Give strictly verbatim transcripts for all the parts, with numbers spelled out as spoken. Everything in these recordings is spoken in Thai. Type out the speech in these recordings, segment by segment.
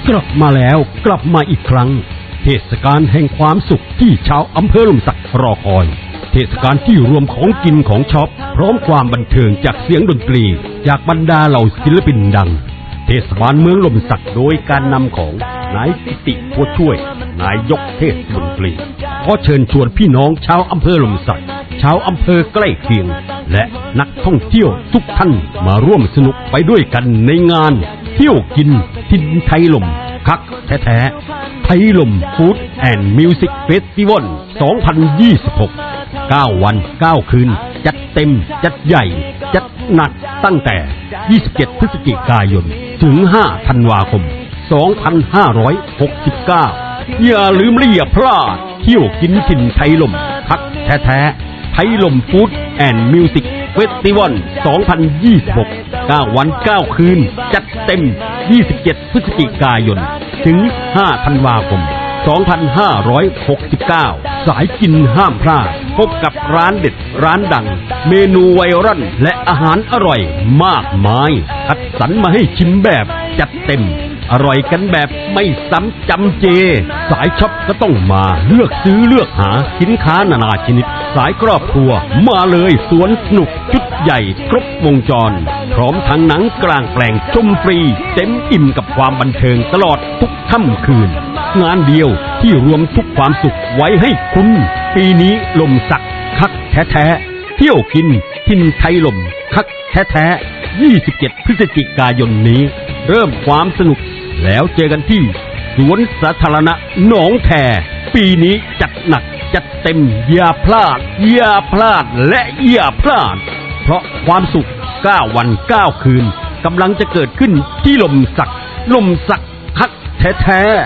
กลับมาแล้วกลับมาอีกครั้งเทศกาลแห่งความสุขที่ชาวอำเภอลมศักดิ์รอคอยเทศกาลที่รวมของกินของช็อปพร้อมความบันเทิงจากเสียงดนตรีจากบรรดาเหล่าศิลปินดังเทศบาลเมืองลมศักดิ์โดยการนำของนายกิติโพช่วยนายยกเทศมนตรีขอเชิญชวนพี่น้องชาวอำเภอลมศักดิ์ชาวอำเภอใกล้เคียงและนักท่องเที่ยวทุกท่านมาร่วมสนุกไปด้วยกันในงานเที่ยวกินทินไทยลมคักแท้ๆไทยลมฟู้ดแอนด์มิวสิกเฟสติวัลสองพันยี่สิบหก เก้าวันเก้าคืนจัดเต็มจัดใหญ่จัดหนักตั้งแต่ยี่สิบเจ็ดพฤศจิกายนถึงห้าธันวาคมสองพันห้าร้อยหกสิบเก้าอย่าลืมและอย่าพลาดเที่ยวกินถิ่นไทยลมคักแท้ๆไทยลมฟู้ดแอนด์มิวสิกเฟสติวัลสองพันยี่สิบหก เก้าวันเก้าคืนจัดเต็มยี่สิบเจ็ดพฤศจิกายนถึงห้าธันวาคมสองพันห้าร้อยหกสิบเก้าสายกินห้ามพลาดพบกับร้านเด็ดร้านดังเมนูไวรัลและอาหารอร่อยมากมายคัดสรรมาให้ชิมแบบจัดเต็มอร่อยกันแบบไม่ซ้ำจำเจสายช็อปก็ต้องมาเลือกซื้อเลือกหาสินค้านานาชนิดสายครอบครัวมาเลยสวนสนุกชุดใหญ่ครบวงจรพร้อมทั้งหนังกลางแปลงชมฟรีเต็มอิ่มกับความบันเทิงตลอดทุกค่ำคืนงานเดียวที่รวมทุกความสุขไว้ให้คุณปีนี้ลมศักดิ์คักแท้ๆเที่ยวกินทินไทยลมคักแท้ๆยี่สิบเจ็ดพฤศจิกายนนี้เริ่มความสนุกแล้วเจอกันที่สวนสาธารณะหนองแทปีนี้จัดหนักจัดเต็มอย่าพลาดอย่าพลาดและอย่าพลาดเพราะความสุขเก้าวันเก้าคืนกำลังจะเกิดขึ้นที่ลมศักดิ์ลมศักดิ์คักแท้ๆ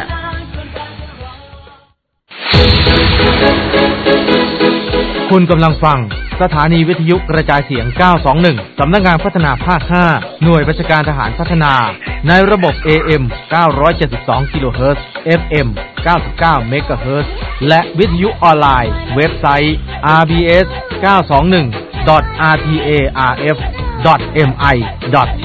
คุณกำลังฟังสถานีวิทยุกระจายเสียงเก้าสองหนึ่งสำนักงานพัฒนาภาคห้าหน่วยบัญชาการทหารพัฒนาในระบบ เอ เอ็ม เก้าร้อยเจ็ดสิบสอง กิโลเฮิรตซ์ เอฟ เอ็ม เก้าสิบเก้า เมกะเฮิรตซ์และวิทยุออนไลน์เว็บไซต์ อาร์ บี เอส เก้าสองหนึ่ง ดอท อาร์ ที เอ อาร์ เอฟ ดอท เอ็ม ไอ ดอท